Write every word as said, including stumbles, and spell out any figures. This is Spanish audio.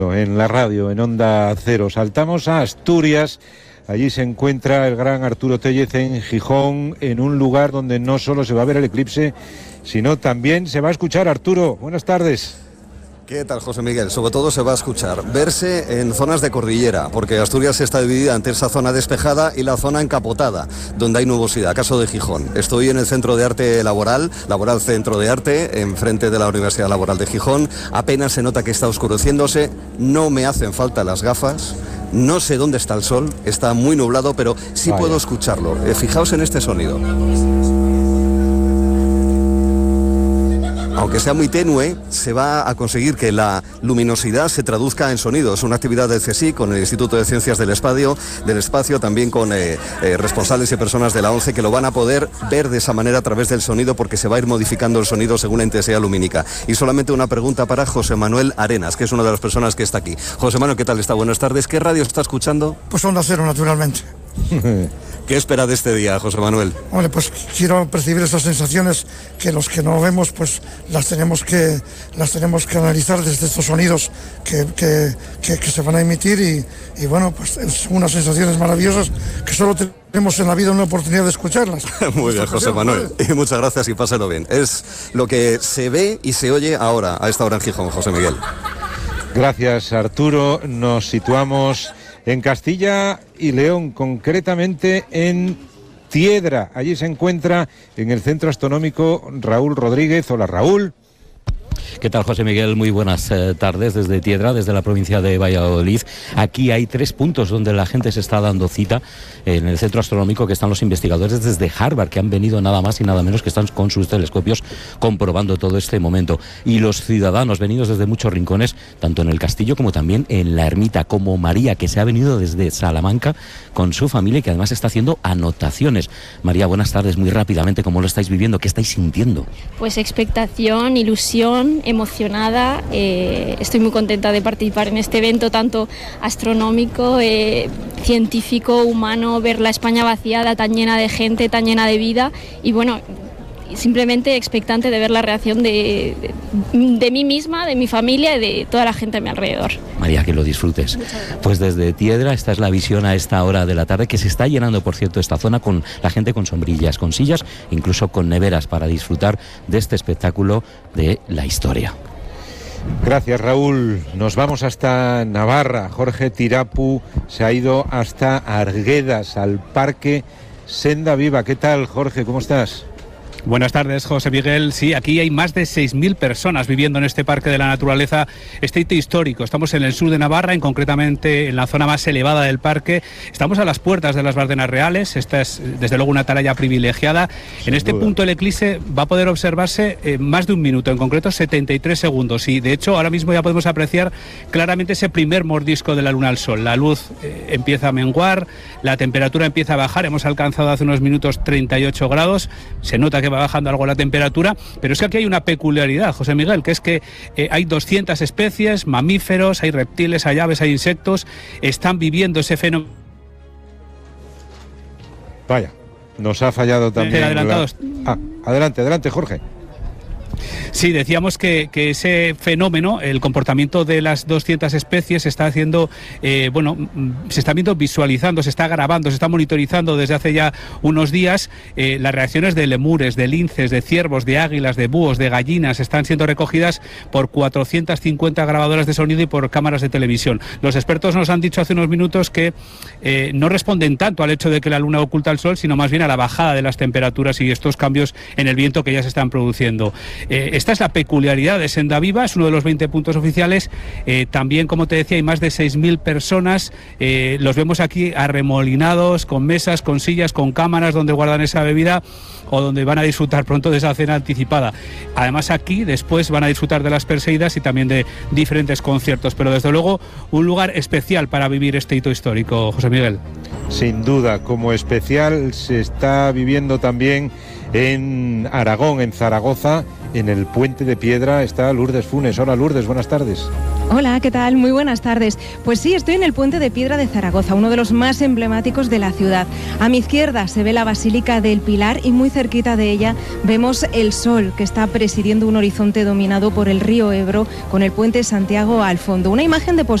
En la radio, en Onda Cero. Saltamos a Asturias. Allí se encuentra el gran Arturo Tellez en Gijón, en un lugar donde no solo se va a ver el eclipse, sino también se va a escuchar. Arturo, buenas tardes. ¿Qué tal, José Miguel? Sobre todo se va a escuchar, verse en zonas de cordillera, porque Asturias está dividida entre esa zona despejada y la zona encapotada, donde hay nubosidad, caso de Gijón. Estoy en el Centro de Arte Laboral, Laboral Centro de Arte, enfrente de la Universidad Laboral de Gijón. Apenas se nota que está oscureciéndose, no me hacen falta las gafas, no sé dónde está el sol, está muy nublado, pero sí Vaya. puedo escucharlo. Eh, fijaos en este sonido. Aunque sea muy tenue, se va a conseguir que la luminosidad se traduzca en sonido. Es una actividad del C S I C, con el Instituto de Ciencias del Espacio, del Espacio también con eh, eh, responsables y personas de la ONCE, que lo van a poder ver de esa manera a través del sonido, porque se va a ir modificando el sonido según la intensidad lumínica. Y solamente una pregunta para José Manuel Arenas, que es una de las personas que está aquí. José Manuel, ¿qué tal está? Buenas tardes. ¿Qué radio está escuchando? Pues Onda Cero, naturalmente. ¿Qué espera de este día, José Manuel? Hombre, pues quiero percibir esas sensaciones que los que no vemos, pues las tenemos que las tenemos que analizar desde estos sonidos que, que, que, que se van a emitir y, y bueno, pues son unas sensaciones maravillosas que solo tenemos en la vida una oportunidad de escucharlas. Muy bien, José Manuel, y muchas gracias y páselo bien. Es lo que se ve y se oye ahora, a esta hora en Gijón, José Miguel. Gracias, Arturo. Nos situamos en Castilla y León, concretamente en Tiedra. Allí se encuentra en el Centro Astronómico Raúl Rodríguez. Hola, Raúl. ¿Qué tal, José Miguel? Muy buenas eh, tardes desde Tiedra, desde la provincia de Valladolid. Aquí hay tres puntos donde la gente se está dando cita en el centro astronómico, que están los investigadores desde Harvard, que han venido nada más y nada menos que están con sus telescopios comprobando todo este momento. Y los ciudadanos venidos desde muchos rincones, tanto en el castillo como también en la ermita, como María, que se ha venido desde Salamanca con su familia y que además está haciendo anotaciones. María, buenas tardes. Muy rápidamente, ¿cómo lo estáis viviendo? ¿Qué estáis sintiendo? Pues expectación, ilusión, emocionada. Eh, estoy muy contenta de participar en este evento tanto astronómico, eh, científico, humano, ver la España vaciada, tan llena de gente, tan llena de vida y bueno, simplemente expectante de ver la reacción de, de, de mí misma, de mi familia y de toda la gente a mi alrededor. María, que lo disfrutes. Pues desde Tiedra, esta es la visión a esta hora de la tarde, que se está llenando, por cierto, esta zona con la gente con sombrillas, con sillas, incluso con neveras, para disfrutar de este espectáculo de la historia. Gracias, Raúl. Nos vamos hasta Navarra. Jorge Tirapu se ha ido hasta Arguedas, al Parque Senda Viva. ¿Qué tal, Jorge? ¿Cómo estás? Buenas tardes, José Miguel. Sí, aquí hay más de seis mil personas viviendo en este Parque de la Naturaleza, este hito histórico. Estamos en el sur de Navarra, en concretamente en la zona más elevada del parque. Estamos a las puertas de las Bardenas Reales. Esta es, desde luego, una atalaya privilegiada. Sin en este duda. Punto el eclipse va a poder observarse eh, más de un minuto, en concreto setenta y tres segundos. Y, de hecho, ahora mismo ya podemos apreciar claramente ese primer mordisco de la luna al sol. La luz eh, empieza a menguar, la temperatura empieza a bajar. Hemos alcanzado hace unos minutos treinta y ocho grados. Se nota que va bajando algo la temperatura, pero es que aquí hay una peculiaridad, José Miguel, que es que eh, hay doscientas especies, mamíferos, hay reptiles, hay aves, hay insectos, están viviendo ese fenómeno. Vaya, nos ha fallado también. Adelantados. La... Ah, adelante, adelante, Jorge. Sí, decíamos que, que ese fenómeno, el comportamiento de las doscientas especies, se está haciendo, eh, bueno, se está viendo visualizando, se está grabando, se está monitorizando desde hace ya unos días. Eh, las reacciones de lemures, de linces, de ciervos, de águilas, de búhos, de gallinas están siendo recogidas por cuatrocientas cincuenta grabadoras de sonido y por cámaras de televisión. Los expertos nos han dicho hace unos minutos que eh, no responden tanto al hecho de que la luna oculta el sol, sino más bien a la bajada de las temperaturas y estos cambios en el viento que ya se están produciendo. Eh, esta es la peculiaridad de Senda Viva, es uno de los veinte puntos oficiales. Eh, también, como te decía, hay más de seis mil personas. Eh, los vemos aquí arremolinados, con mesas, con sillas, con cámaras donde guardan esa bebida o donde van a disfrutar pronto de esa cena anticipada. Además, aquí después van a disfrutar de las Perseidas y también de diferentes conciertos. Pero desde luego, un lugar especial para vivir este hito histórico, José Miguel. Sin duda, como especial se está viviendo también en Aragón, en Zaragoza, en el Puente de Piedra está Lourdes Funes. Hola Lourdes, buenas tardes. Hola, ¿qué tal? Muy buenas tardes. Pues sí, estoy en el Puente de Piedra de Zaragoza, uno de los más emblemáticos de la ciudad. A mi izquierda se ve la Basílica del Pilar y muy cerquita de ella vemos el sol que está presidiendo un horizonte dominado por el río Ebro con el puente Santiago al fondo. Una imagen de